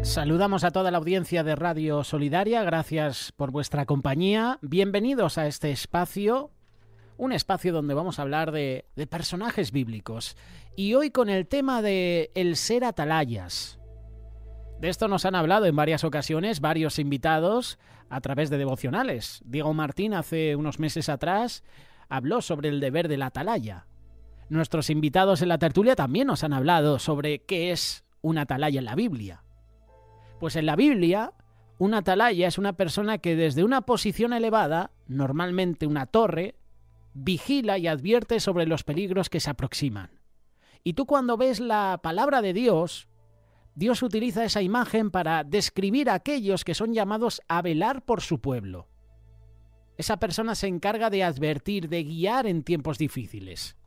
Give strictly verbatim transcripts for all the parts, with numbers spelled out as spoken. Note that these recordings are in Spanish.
Saludamos a toda la audiencia de Radio Solidaria, gracias por vuestra compañía. Bienvenidos a este espacio, un espacio donde vamos a hablar de, de personajes bíblicos. Y hoy con el tema de el ser atalayas. De esto nos han hablado en varias ocasiones varios invitados a través de devocionales. Diego Martín hace unos meses atrás habló sobre el deber del atalaya. Nuestros invitados en la tertulia también nos han hablado sobre qué es un atalaya en la Biblia. Pues en la Biblia, un atalaya es una persona que desde una posición elevada, normalmente una torre, vigila y advierte sobre los peligros que se aproximan. Y tú cuando ves la palabra de Dios, Dios utiliza esa imagen para describir a aquellos que son llamados a velar por su pueblo. Esa persona se encarga de advertir, de guiar en tiempos difíciles.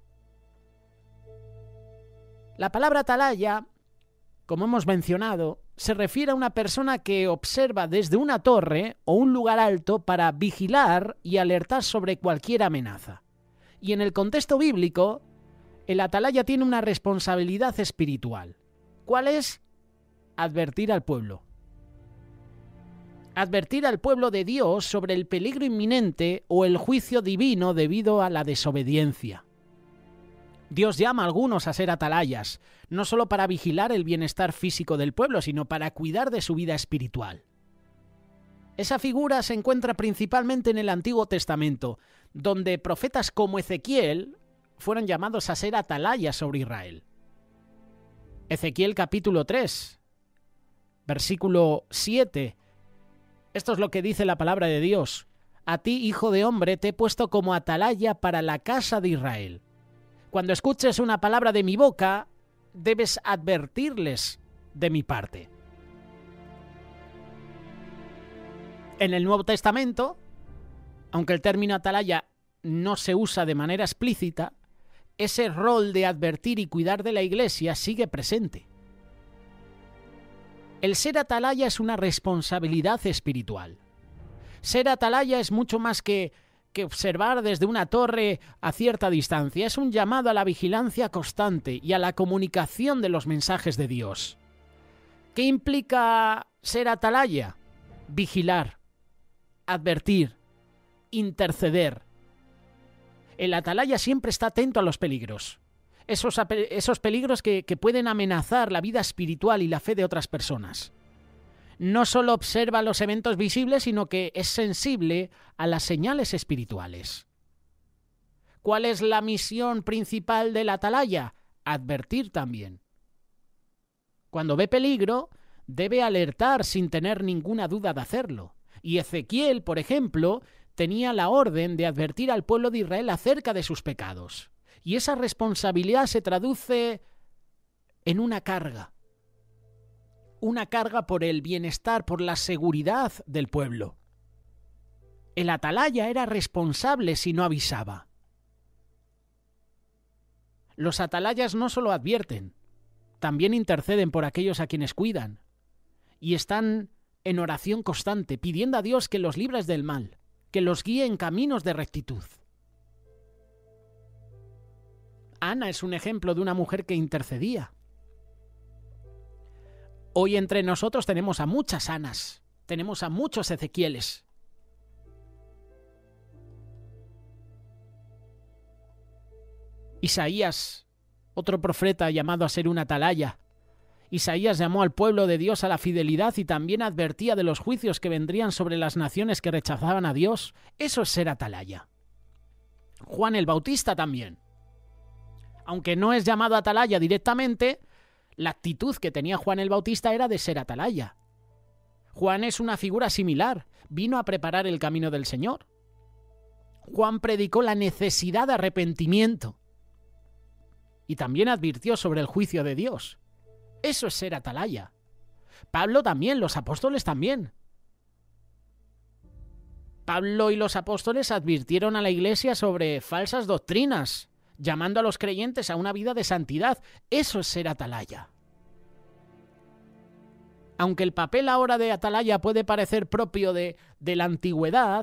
La palabra atalaya, como hemos mencionado, se refiere a una persona que observa desde una torre o un lugar alto para vigilar y alertar sobre cualquier amenaza. Y en el contexto bíblico, el atalaya tiene una responsabilidad espiritual. ¿Cuál es? Advertir al pueblo. Advertir al pueblo de Dios sobre el peligro inminente o el juicio divino debido a la desobediencia. Dios llama a algunos a ser atalayas, no solo para vigilar el bienestar físico del pueblo, sino para cuidar de su vida espiritual. Esa figura se encuentra principalmente en el Antiguo Testamento, donde profetas como Ezequiel fueron llamados a ser atalayas sobre Israel. Ezequiel capítulo tres, versículo siete. Esto es lo que dice la palabra de Dios. A ti, hijo de hombre, te he puesto como atalaya para la casa de Israel. Cuando escuches una palabra de mi boca, debes advertirles de mi parte. En el Nuevo Testamento, aunque el término atalaya no se usa de manera explícita, ese rol de advertir y cuidar de la Iglesia sigue presente. El ser atalaya es una responsabilidad espiritual. Ser atalaya es mucho más que que observar desde una torre a cierta distancia. Es un llamado a la vigilancia constante y a la comunicación de los mensajes de Dios. ¿Qué implica ser atalaya? Vigilar, advertir, interceder. El atalaya siempre está atento a los peligros. Esos, esos peligros que, que pueden amenazar la vida espiritual y la fe de otras personas. No solo observa los eventos visibles, sino que es sensible a las señales espirituales. ¿Cuál es la misión principal del atalaya? Advertir también. Cuando ve peligro, debe alertar sin tener ninguna duda de hacerlo. Y Ezequiel, por ejemplo, tenía la orden de advertir al pueblo de Israel acerca de sus pecados. Y esa responsabilidad se traduce en una carga. Una carga por el bienestar, por la seguridad del pueblo. El atalaya era responsable si no avisaba. Los atalayas no solo advierten, también interceden por aquellos a quienes cuidan y están en oración constante, pidiendo a Dios que los libre del mal, que los guíe en caminos de rectitud. Ana es un ejemplo de una mujer que intercedía. Hoy entre nosotros tenemos a muchas Anas, tenemos a muchos Ezequieles. Isaías, otro profeta llamado a ser un atalaya. Isaías llamó al pueblo de Dios a la fidelidad y también advertía de los juicios que vendrían sobre las naciones que rechazaban a Dios. Eso es ser atalaya. Juan el Bautista también. Aunque no es llamado atalaya directamente, la actitud que tenía Juan el Bautista era de ser atalaya. Juan es una figura similar, vino a preparar el camino del Señor. Juan predicó la necesidad de arrepentimiento y también advirtió sobre el juicio de Dios. Eso es ser atalaya. Pablo también, los apóstoles también. Pablo y los apóstoles advirtieron a la iglesia sobre falsas doctrinas, llamando a los creyentes a una vida de santidad. Eso es ser atalaya. Aunque el papel ahora de atalaya puede parecer propio de, de la antigüedad,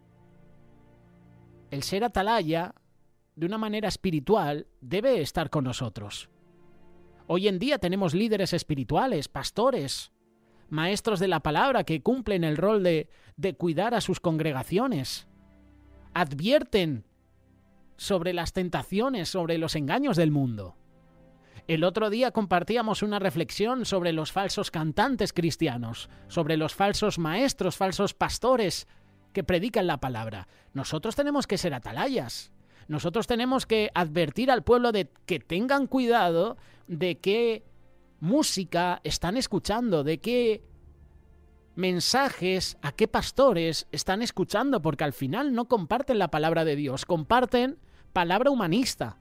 el ser atalaya, de una manera espiritual, debe estar con nosotros. Hoy en día tenemos líderes espirituales, pastores, maestros de la palabra que cumplen el rol de, de cuidar a sus congregaciones. Advierten sobre las tentaciones, sobre los engaños del mundo. El otro día compartíamos una reflexión sobre los falsos cantantes cristianos, sobre los falsos maestros, falsos pastores que predican la palabra. Nosotros tenemos que ser atalayas. Nosotros tenemos que advertir al pueblo de que tengan cuidado de qué música están escuchando, de qué mensajes, a qué pastores están escuchando, porque al final no comparten la palabra de Dios, comparten palabra humanista.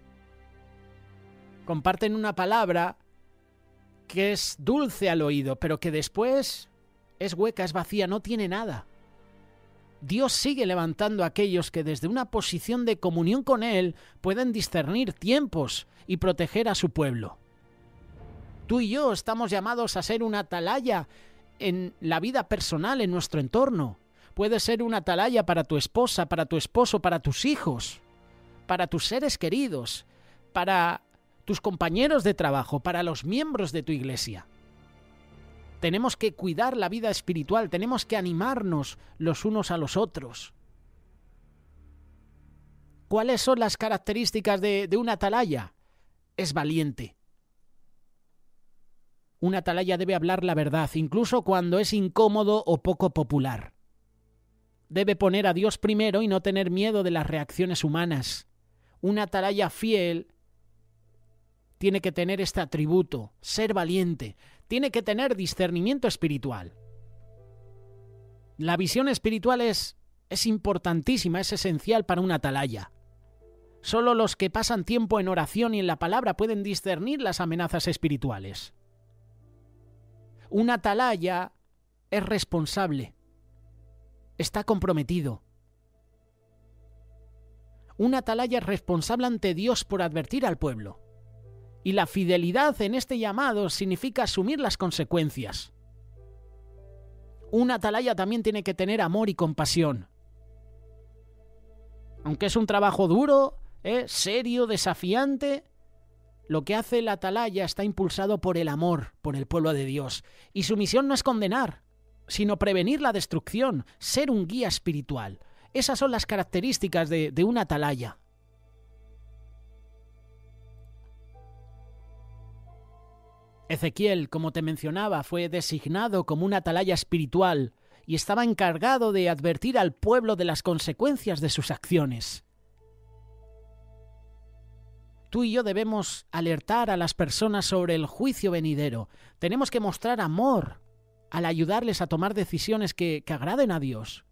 Comparten una palabra que es dulce al oído, pero que después es hueca, es vacía, no tiene nada. Dios sigue levantando a aquellos que desde una posición de comunión con Él pueden discernir tiempos y proteger a su pueblo. Tú y yo estamos llamados a ser una atalaya en la vida personal, en nuestro entorno. Puedes ser una atalaya para tu esposa, para tu esposo, para tus hijos, para tus seres queridos, para tus compañeros de trabajo, para los miembros de tu iglesia. Tenemos que cuidar la vida espiritual, tenemos que animarnos los unos a los otros. ¿Cuáles son las características de, de una atalaya? Es valiente. Una atalaya debe hablar la verdad, incluso cuando es incómodo o poco popular. Debe poner a Dios primero y no tener miedo de las reacciones humanas. Una atalaya fiel tiene que tener este atributo, ser valiente. Tiene que tener discernimiento espiritual. La visión espiritual es, es importantísima, es esencial para una atalaya. Solo los que pasan tiempo en oración y en la palabra pueden discernir las amenazas espirituales. Una atalaya es responsable, está comprometido. Una atalaya es responsable ante Dios por advertir al pueblo. Y la fidelidad en este llamado significa asumir las consecuencias. Una atalaya también tiene que tener amor y compasión. Aunque es un trabajo duro, ¿eh? serio, desafiante, lo que hace la atalaya está impulsado por el amor, por el pueblo de Dios. Y su misión no es condenar, sino prevenir la destrucción, ser un guía espiritual. Esas son las características de, de una atalaya. Ezequiel, como te mencionaba, fue designado como una atalaya espiritual y estaba encargado de advertir al pueblo de las consecuencias de sus acciones. Tú y yo debemos alertar a las personas sobre el juicio venidero. Tenemos que mostrar amor al ayudarles a tomar decisiones que, que agraden a Dios.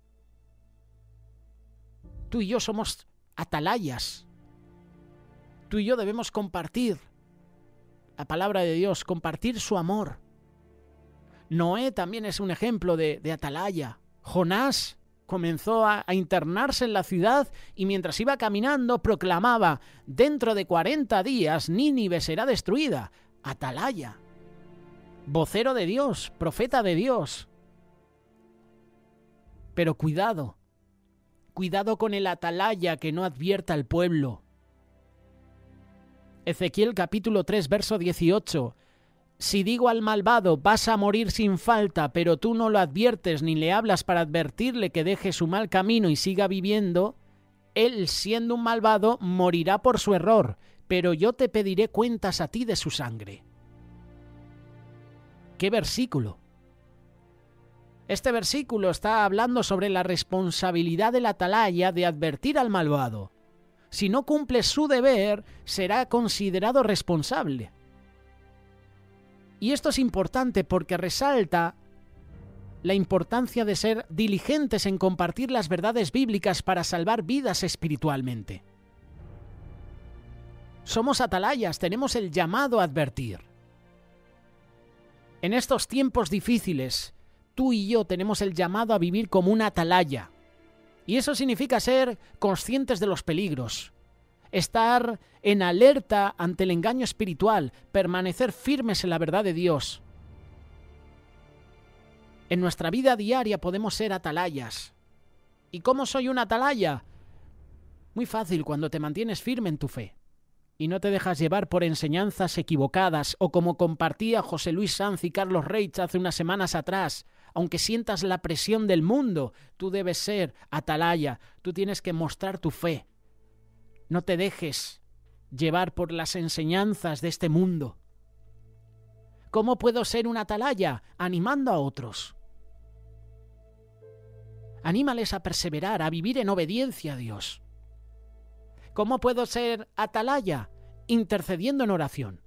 Tú y yo somos atalayas. Tú y yo debemos compartir la palabra de Dios, compartir su amor. Noé también es un ejemplo de, de atalaya. Jonás comenzó a, a internarse en la ciudad y mientras iba caminando proclamaba: dentro de cuarenta días Nínive será destruida. Atalaya. Vocero de Dios, profeta de Dios. Pero cuidado, cuidado con el atalaya que no advierta al pueblo. Ezequiel capítulo tres, verso dieciocho. Si digo al malvado, vas a morir sin falta, pero tú no lo adviertes ni le hablas para advertirle que deje su mal camino y siga viviendo, él, siendo un malvado, morirá por su error, pero yo te pediré cuentas a ti de su sangre. ¿Qué versículo? Este versículo está hablando sobre la responsabilidad del atalaya de advertir al malvado. Si no cumple su deber, será considerado responsable. Y esto es importante porque resalta la importancia de ser diligentes en compartir las verdades bíblicas para salvar vidas espiritualmente. Somos atalayas, tenemos el llamado a advertir. En estos tiempos difíciles, tú y yo tenemos el llamado a vivir como una atalaya. Y eso significa ser conscientes de los peligros, estar en alerta ante el engaño espiritual, permanecer firmes en la verdad de Dios. En nuestra vida diaria podemos ser atalayas. ¿Y cómo soy una atalaya? Muy fácil, cuando te mantienes firme en tu fe. y no te dejas llevar por enseñanzas equivocadas o como compartía José Luis Sanz y Carlos Reich hace unas semanas atrás, aunque sientas la presión del mundo, tú debes ser atalaya, tú tienes que mostrar tu fe. No te dejes llevar por las enseñanzas de este mundo. ¿Cómo puedo ser un atalaya? Animando a otros. Anímales a perseverar, a vivir en obediencia a Dios. ¿Cómo puedo ser atalaya? Intercediendo en oración.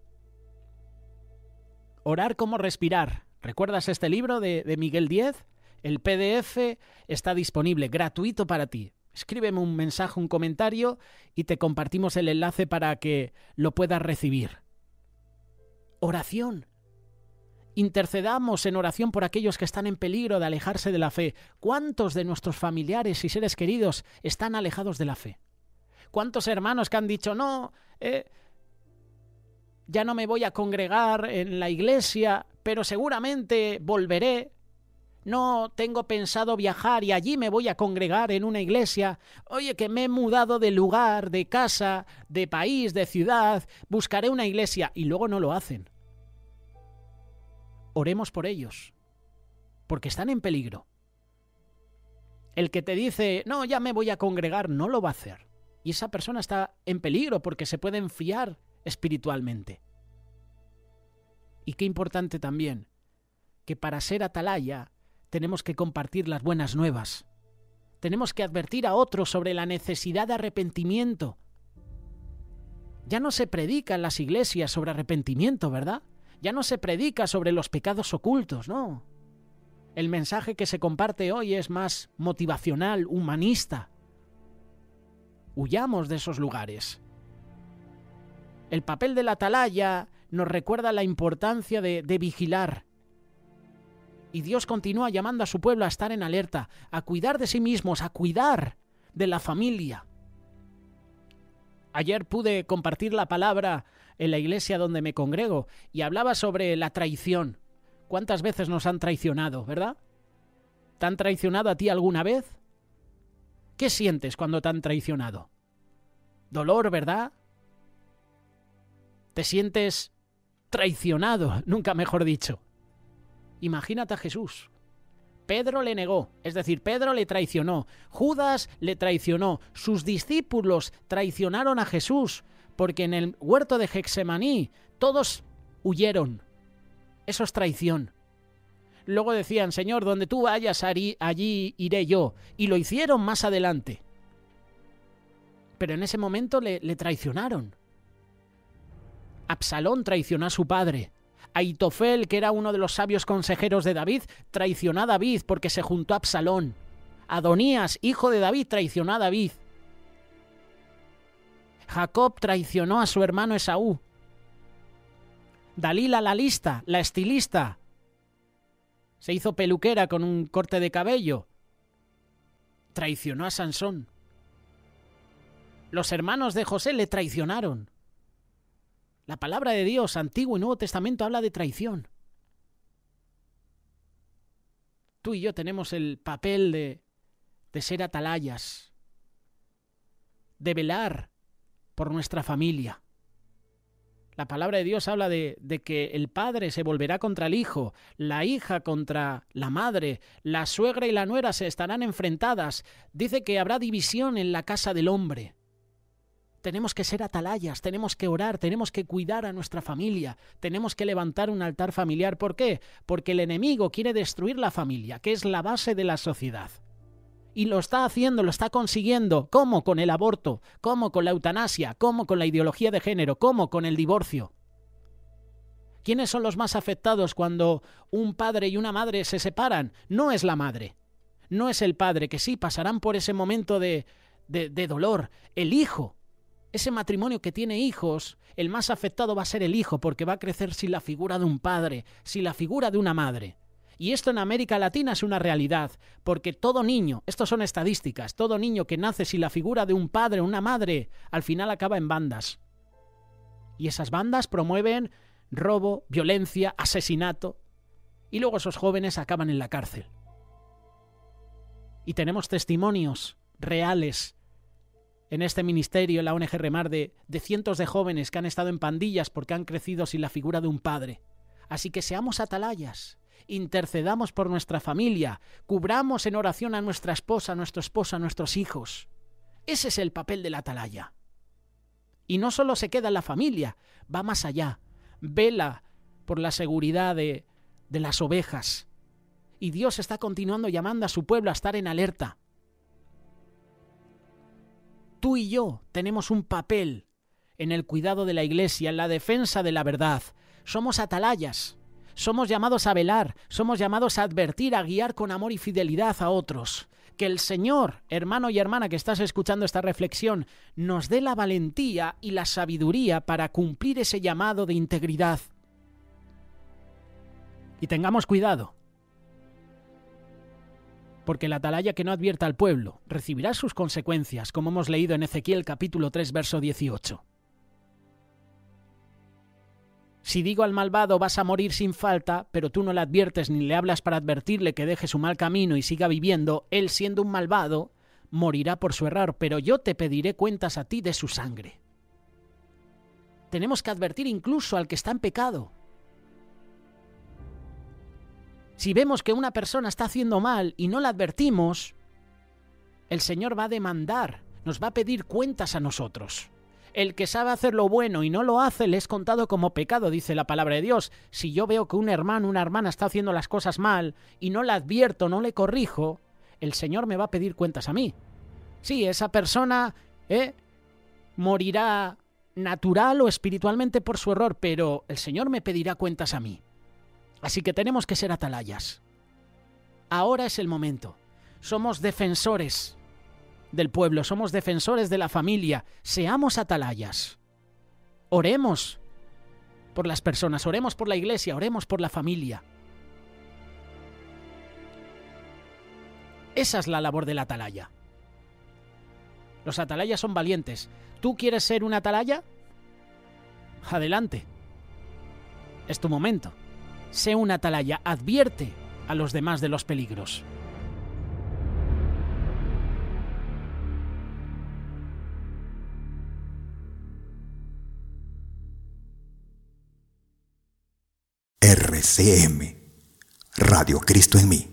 Orar como respirar. ¿Recuerdas este libro de, de Miguel Díez? El P D F está disponible, gratuito para ti. Escríbeme un mensaje, un comentario y te compartimos el enlace para que lo puedas recibir. Oración. Intercedamos en oración por aquellos que están en peligro de alejarse de la fe. ¿Cuántos de nuestros familiares y seres queridos están alejados de la fe? ¿Cuántos hermanos que han dicho, no, eh, ya no me voy a congregar en la iglesia, pero seguramente volveré? No tengo pensado viajar y allí me voy a congregar en una iglesia. Oye, que me he mudado de lugar, de casa, de país, de ciudad, buscaré una iglesia y luego no lo hacen. Oremos por ellos, porque están en peligro. El que te dice, no, ya me voy a congregar, no lo va a hacer. Y esa persona está en peligro porque se puede enfriar espiritualmente. Y qué importante también, que para ser atalaya tenemos que compartir las buenas nuevas. Tenemos que advertir a otros sobre la necesidad de arrepentimiento. Ya no se predica en las iglesias sobre arrepentimiento, ¿verdad? Ya no se predica sobre los pecados ocultos, no. El mensaje que se comparte hoy es más motivacional, humanista. Huyamos de esos lugares. El papel del atalaya nos recuerda la importancia de, de vigilar. Y Dios continúa llamando a su pueblo a estar en alerta, a cuidar de sí mismos, a cuidar de la familia. Ayer pude compartir la palabra en la iglesia donde me congrego y hablaba sobre la traición. ¿Cuántas veces nos han traicionado, verdad? ¿Te han traicionado a ti alguna vez? ¿Qué sientes cuando te han traicionado? Dolor, ¿verdad? Te sientes traicionado, nunca mejor dicho. Imagínate a Jesús. Pedro le negó, es decir, Pedro le traicionó, Judas le traicionó, sus discípulos traicionaron a Jesús, porque en el huerto de Getsemaní todos huyeron. Eso es traición. Luego decían, Señor, donde tú vayas, allí iré yo. Y lo hicieron más adelante. Pero en ese momento le, le traicionaron. Absalón traicionó a su padre. Aitofel, que era uno de los sabios consejeros de David, traicionó a David porque se juntó a Absalón. Adonías, hijo de David, traicionó a David. Jacob traicionó a su hermano Esaú. Dalila, la lista, la estilista, se hizo peluquera con un corte de cabello. Traicionó a Sansón. Los hermanos de José le traicionaron. La palabra de Dios, Antiguo y Nuevo Testamento, habla de traición. Tú y yo tenemos el papel de, de ser atalayas, de velar por nuestra familia. La palabra de Dios habla de, de que el padre se volverá contra el hijo, la hija contra la madre, la suegra y la nuera se estarán enfrentadas. Dice que habrá división en la casa del hombre. Tenemos que ser atalayas, tenemos que orar, tenemos que cuidar a nuestra familia, tenemos que levantar un altar familiar. ¿Por qué? Porque el enemigo quiere destruir la familia, que es la base de la sociedad. Y lo está haciendo, lo está consiguiendo. ¿Cómo? Con el aborto. ¿Cómo? Con la eutanasia. ¿Cómo? Con la ideología de género. ¿Cómo? Con el divorcio. ¿Quiénes son los más afectados cuando un padre y una madre se separan? No es la madre. No es el padre, que sí, pasarán por ese momento de, de, de dolor. El hijo. Ese matrimonio que tiene hijos, el más afectado va a ser el hijo, porque va a crecer sin la figura de un padre, sin la figura de una madre. Y esto en América Latina es una realidad, porque todo niño, estos son estadísticas, todo niño que nace sin la figura de un padre o una madre, al final acaba en bandas. Y esas bandas promueven robo, violencia, asesinato, y luego esos jóvenes acaban en la cárcel. Y tenemos testimonios reales en este ministerio, en la O N G Remar, de, de cientos de jóvenes que han estado en pandillas porque han crecido sin la figura de un padre. Así que seamos atalayas, intercedamos por nuestra familia, cubramos en oración a nuestra esposa, a nuestro esposo, a nuestros hijos. Ese es el papel del atalaya. Y no solo se queda en la familia, va más allá. Vela por la seguridad de, de las ovejas. Y Dios está continuando llamando a su pueblo a estar en alerta. Tú y yo tenemos un papel en el cuidado de la iglesia, en la defensa de la verdad. Somos atalayas, somos llamados a velar, somos llamados a advertir, a guiar con amor y fidelidad a otros. Que el Señor, hermano y hermana que estás escuchando esta reflexión, nos dé la valentía y la sabiduría para cumplir ese llamado de integridad. Y tengamos cuidado, porque el atalaya que no advierta al pueblo recibirá sus consecuencias, como hemos leído en Ezequiel capítulo tres, verso dieciocho. Si digo al malvado vas a morir sin falta, pero tú no le adviertes ni le hablas para advertirle que deje su mal camino y siga viviendo, él siendo un malvado, morirá por su error, pero yo te pediré cuentas a ti de su sangre. Tenemos que advertir incluso al que está en pecado. Si vemos que una persona está haciendo mal y no la advertimos, el Señor va a demandar, nos va a pedir cuentas a nosotros. El que sabe hacer lo bueno y no lo hace le es contado como pecado, dice la palabra de Dios. Si yo veo que un hermano, una hermana está haciendo las cosas mal y no la advierto, no le corrijo, el Señor me va a pedir cuentas a mí. Sí, esa persona ¿eh? morirá natural o espiritualmente por su error, pero el Señor me pedirá cuentas a mí. Así que tenemos que ser atalayas. Ahora es el momento. Somos defensores del pueblo, somos defensores de la familia. Seamos atalayas. Oremos por las personas, oremos por la iglesia, oremos por la familia. Esa es la labor del atalaya. Los atalayas son valientes. ¿Tú quieres ser un atalaya? Adelante. Es tu momento. Sé un atalaya, advierte a los demás de los peligros. R C M, Radio Cristo en mí.